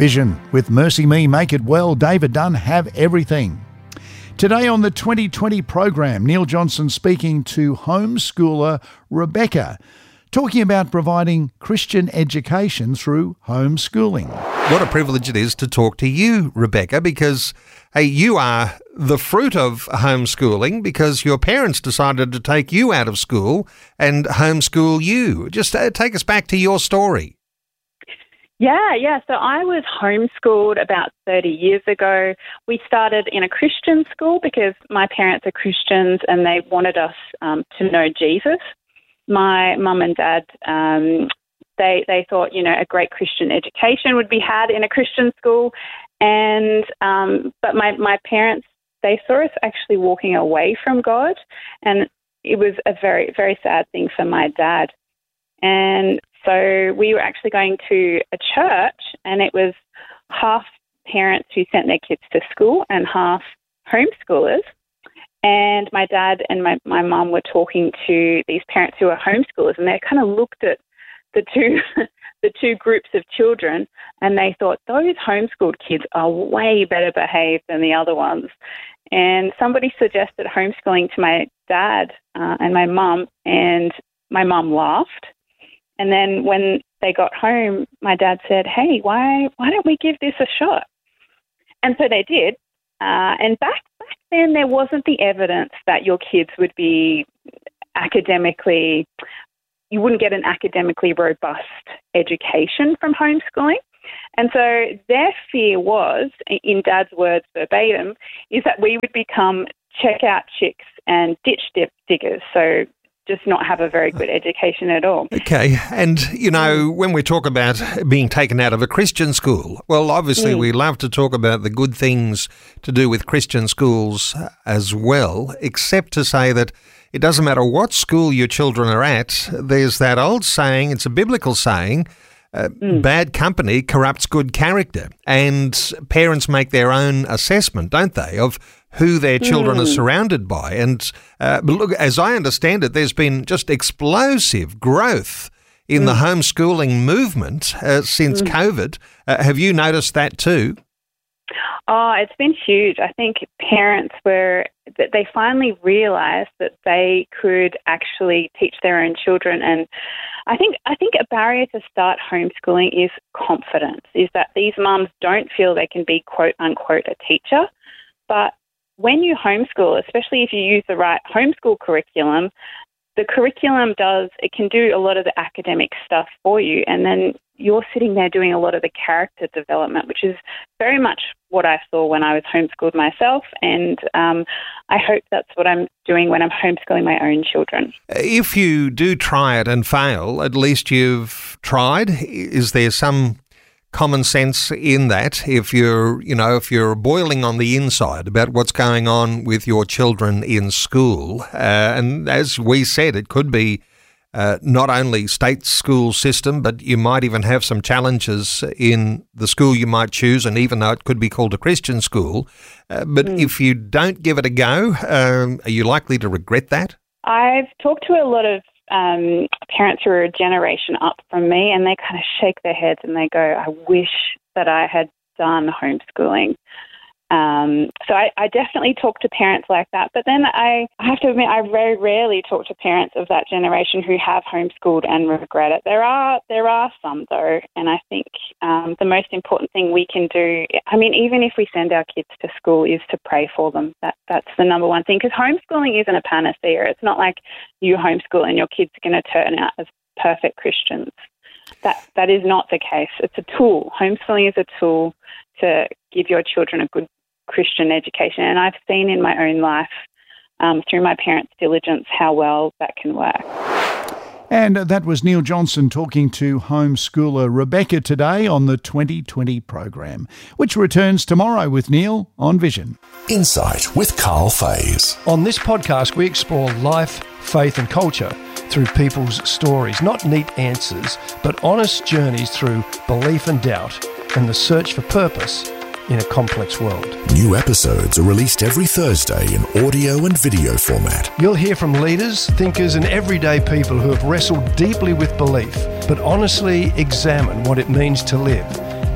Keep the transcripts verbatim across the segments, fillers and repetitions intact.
Vision with Mercy Me, Make It Well, David Dunn, Have Everything. Today on the twenty twenty program, Neil Johnson speaking to homeschooler Rebecca, talking about providing Christian education through homeschooling. What a privilege it is to talk to you, Rebecca, because hey, you are the fruit of homeschooling because your parents decided to take you out of school and homeschool you. Just uh, take us back to your story. Yeah, yeah. So I was homeschooled about thirty years ago. We started in a Christian school because my parents are Christians and they wanted us um, to know Jesus. My mum and dad, um, they they thought, you know, a great Christian education would be had in a Christian school. And um, but my, my parents, they saw us actually walking away from God. And it was a very, very sad thing for my dad. And so we were actually going to a church, and it was half parents who sent their kids to school and half homeschoolers. And my dad and my, my mum were talking to these parents who are homeschoolers, and they kind of looked at the two the two groups of children, and they thought, those homeschooled kids are way better behaved than the other ones. And somebody suggested homeschooling to my dad uh, and my mum, and my mum laughed. And then when they got home, my dad said, hey, why why don't we give this a shot? And so they did. Uh, and back, back then, there wasn't the evidence that your kids would be academically, you wouldn't get an academically robust education from homeschooling. And so their fear was, in Dad's words verbatim, is that we would become checkout chicks and ditch diggers. So just not have a very good education at all. Okay. And, you know, when we talk about being taken out of a Christian school, well, obviously mm. we love to talk about the good things to do with Christian schools as well, except to say that it doesn't matter what school your children are at. There's that old saying, it's a biblical saying, uh, mm. bad company corrupts good character. And parents make their own assessment, don't they, of who their children mm. are surrounded by. And uh, but look, as I understand it, there's been just explosive growth in mm. the homeschooling movement uh, since mm. COVID. Uh, have you noticed that too? Oh, it's been huge. I think parents were, that they finally realised that they could actually teach their own children. And I think I think a barrier to start homeschooling is confidence, is that these mums don't feel they can be, quote unquote, a teacher. But when you homeschool, especially if you use the right homeschool curriculum, the curriculum does, it can do a lot of the academic stuff for you. And then you're sitting there doing a lot of the character development, which is very much what I saw when I was homeschooled myself. And um, I hope that's what I'm doing when I'm homeschooling my own children. If you do try it and fail, at least you've tried. Is there some common sense in that? If you're, you know, if you're boiling on the inside about what's going on with your children in school, uh, and as we said, it could be uh, not only state school system, but you might even have some challenges in the school you might choose, and even though it could be called a Christian school, uh, but mm. if you don't give it a go, um, are you likely to regret that? I've talked to a lot of Um, parents who are a generation up from me, and they kind of shake their heads and they go, I wish that I had done homeschooling. Um, so I, I definitely talk to parents like that. But then I, I have to admit, I very rarely talk to parents of that generation who have homeschooled and regret it. There are there are some, though, and I think um, the most important thing we can do, I mean, even if we send our kids to school, is to pray for them. That That's the number one thing, because homeschooling isn't a panacea. It's not like you homeschool and your kids are going to turn out as perfect Christians. That That is not the case. It's a tool. Homeschooling is a tool to give your children a good Christian education, and I've seen in my own life um, through my parents' diligence how well that can work. And that was Neil Johnson talking to homeschooler Rebecca today on the twenty twenty program, which returns tomorrow with Neil on Vision. Insight with Carl Fays. On this podcast, we explore life, faith and culture through people's stories, not neat answers, but honest journeys through belief and doubt and the search for purpose in a complex world. New episodes are released every Thursday in audio and video format. You'll hear from leaders, thinkers and everyday people who have wrestled deeply with belief, but honestly examine what it means to live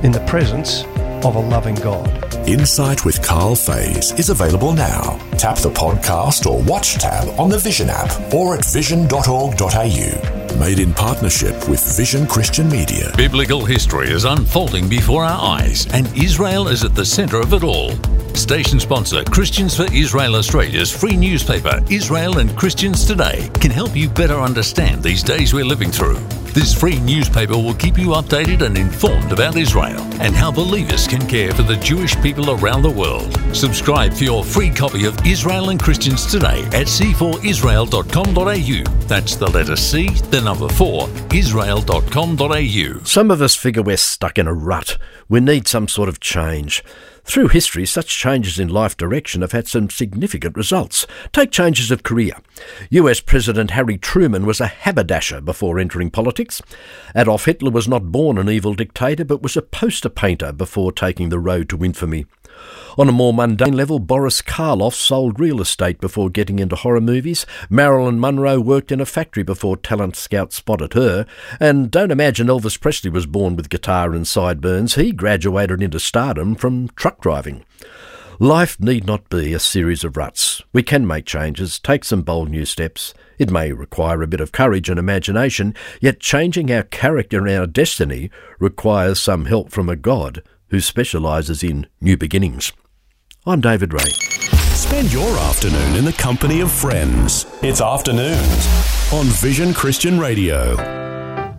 in the presence of a loving God. Insight with Carl Fays is available now. Tap the podcast or watch tab on the Vision app or at vision dot org dot a u. Made in partnership with Vision Christian Media. Biblical history is unfolding before our eyes, and Israel is at the centre of it all. Station sponsor Christians for Israel Australia's free newspaper, Israel and Christians Today, can help you better understand these days we're living through. This free newspaper will keep you updated and informed about Israel and how believers can care for the Jewish people around the world. Subscribe for your free copy of Israel and Christians Today at c four israel dot com dot a u. That's the letter C, the number four, israel dot com dot a u. Some of us figure we're stuck in a rut. We need some sort of change. Through history, such changes in life direction have had some significant results. Take changes of career. U S President Harry Truman was a haberdasher before entering politics. Adolf Hitler was not born an evil dictator, but was a poster painter before taking the road to infamy. On a more mundane level, Boris Karloff sold real estate before getting into horror movies. Marilyn Monroe worked in a factory before talent scouts spotted her. And don't imagine Elvis Presley was born with guitar and sideburns. He graduated into stardom from truck driving. Life need not be a series of ruts. We can make changes, take some bold new steps. It may require a bit of courage and imagination, yet changing our character and our destiny requires some help from a God who specialises in new beginnings. I'm David Ray. Spend your afternoon in the company of friends. It's Afternoons on Vision Christian Radio.